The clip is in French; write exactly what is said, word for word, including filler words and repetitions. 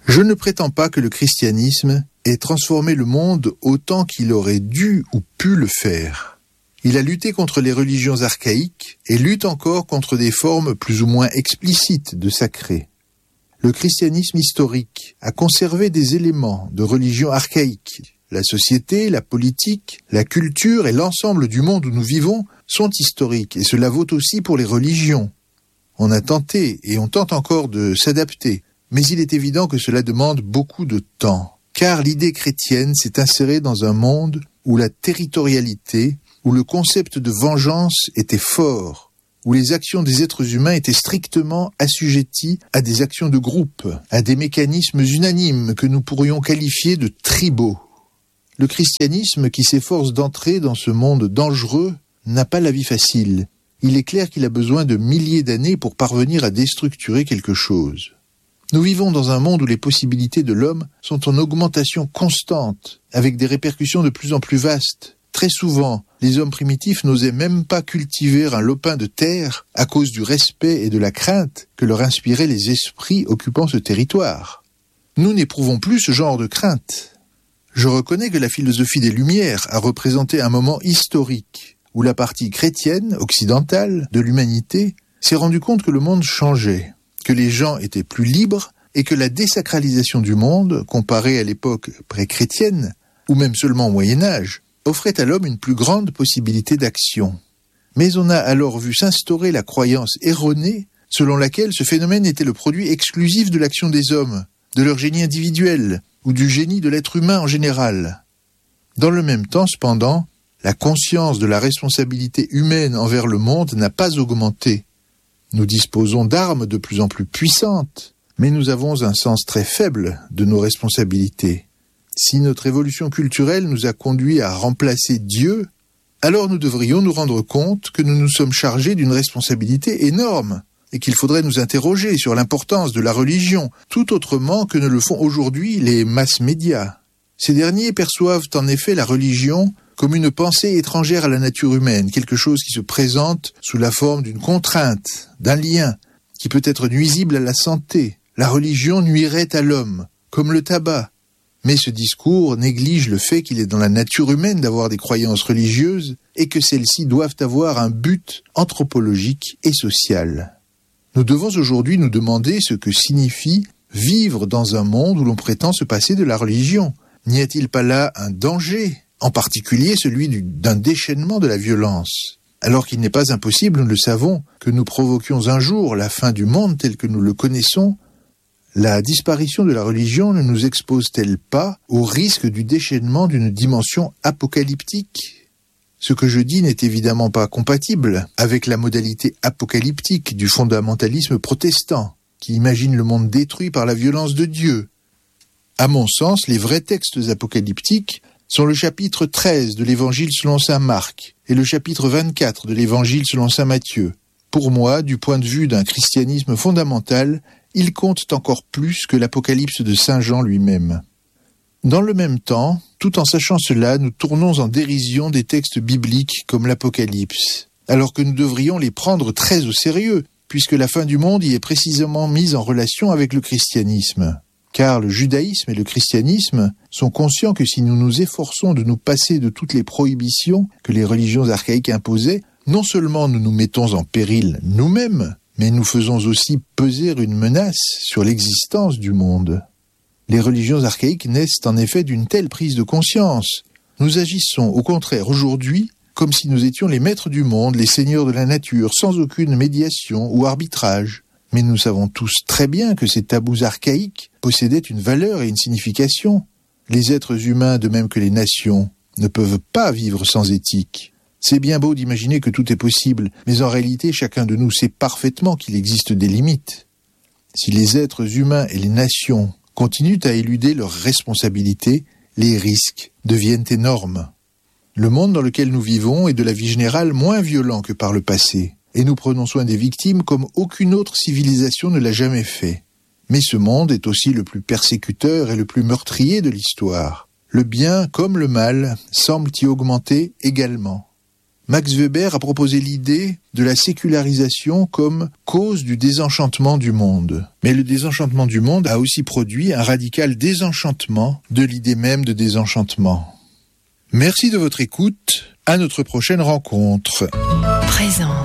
Je ne prétends pas que le christianisme ait transformé le monde autant qu'il aurait dû ou pu le faire. Il a lutté contre les religions archaïques et lutte encore contre des formes plus ou moins explicites de sacré. Le christianisme historique a conservé des éléments de religion archaïque. La société, la politique, la culture et l'ensemble du monde où nous vivons sont historiques, et cela vaut aussi pour les religions. On a tenté, et on tente encore de s'adapter, mais il est évident que cela demande beaucoup de temps, car l'idée chrétienne s'est insérée dans un monde où la territorialité, où le concept de vengeance était fort, où les actions des êtres humains étaient strictement assujetties à des actions de groupe, à des mécanismes unanimes que nous pourrions qualifier de tribaux. Le christianisme qui s'efforce d'entrer dans ce monde dangereux n'a pas la vie facile. Il est clair qu'il a besoin de milliers d'années pour parvenir à déstructurer quelque chose. Nous vivons dans un monde où les possibilités de l'homme sont en augmentation constante, avec des répercussions de plus en plus vastes. Très souvent, les hommes primitifs n'osaient même pas cultiver un lopin de terre à cause du respect et de la crainte que leur inspiraient les esprits occupant ce territoire. Nous n'éprouvons plus ce genre de crainte. Je reconnais que la philosophie des Lumières a représenté un moment historique où la partie chrétienne, occidentale, de l'humanité s'est rendu compte que le monde changeait, que les gens étaient plus libres et que la désacralisation du monde, comparée à l'époque pré-chrétienne, ou même seulement au Moyen-Âge, offrait à l'homme une plus grande possibilité d'action. Mais on a alors vu s'instaurer la croyance erronée selon laquelle ce phénomène était le produit exclusif de l'action des hommes, de leur génie individuel, ou du génie de l'être humain en général. Dans le même temps, cependant, la conscience de la responsabilité humaine envers le monde n'a pas augmenté. Nous disposons d'armes de plus en plus puissantes, mais nous avons un sens très faible de nos responsabilités. Si notre évolution culturelle nous a conduits à remplacer Dieu, alors nous devrions nous rendre compte que nous nous sommes chargés d'une responsabilité énorme et qu'il faudrait nous interroger sur l'importance de la religion, tout autrement que ne le font aujourd'hui les masses médias. Ces derniers perçoivent en effet la religion comme une pensée étrangère à la nature humaine, quelque chose qui se présente sous la forme d'une contrainte, d'un lien, qui peut être nuisible à la santé. La religion nuirait à l'homme, comme le tabac. Mais ce discours néglige le fait qu'il est dans la nature humaine d'avoir des croyances religieuses et que celles-ci doivent avoir un but anthropologique et social. Nous devons aujourd'hui nous demander ce que signifie vivre dans un monde où l'on prétend se passer de la religion. N'y a-t-il pas là un danger, en particulier celui du, d'un déchaînement de la violence? Alors qu'il n'est pas impossible, nous le savons, que nous provoquions un jour la fin du monde tel que nous le connaissons, la disparition de la religion ne nous expose-t-elle pas au risque du déchaînement d'une dimension apocalyptique ? Ce que je dis n'est évidemment pas compatible avec la modalité apocalyptique du fondamentalisme protestant, qui imagine le monde détruit par la violence de Dieu. À mon sens, les vrais textes apocalyptiques sont le chapitre treize de l'Évangile selon saint Marc et le chapitre vingt-quatre de l'Évangile selon saint Matthieu. Pour moi, du point de vue d'un christianisme fondamental, ils comptent encore plus que l'Apocalypse de saint Jean lui-même. Dans le même temps, tout en sachant cela, nous tournons en dérision des textes bibliques comme l'Apocalypse, alors que nous devrions les prendre très au sérieux, puisque la fin du monde y est précisément mise en relation avec le christianisme. Car le judaïsme et le christianisme sont conscients que si nous nous efforçons de nous passer de toutes les prohibitions que les religions archaïques imposaient, non seulement nous nous mettons en péril nous-mêmes, mais nous faisons aussi peser une menace sur l'existence du monde. Les religions archaïques naissent en effet d'une telle prise de conscience. Nous agissons au contraire aujourd'hui comme si nous étions les maîtres du monde, les seigneurs de la nature, sans aucune médiation ou arbitrage. Mais nous savons tous très bien que ces tabous archaïques possédaient une valeur et une signification. Les êtres humains, de même que les nations, ne peuvent pas vivre sans éthique. C'est bien beau d'imaginer que tout est possible, mais en réalité, chacun de nous sait parfaitement qu'il existe des limites. Si les êtres humains et les nations continuent à éluder leurs responsabilités, les risques deviennent énormes. Le monde dans lequel nous vivons est de la vie générale moins violent que par le passé, et nous prenons soin des victimes comme aucune autre civilisation ne l'a jamais fait. Mais ce monde est aussi le plus persécuteur et le plus meurtrier de l'histoire. Le bien comme le mal semblent y augmenter également. Max Weber a proposé l'idée de la sécularisation comme cause du désenchantement du monde. Mais le désenchantement du monde a aussi produit un radical désenchantement de l'idée même de désenchantement. Merci de votre écoute. À notre prochaine rencontre. Présent.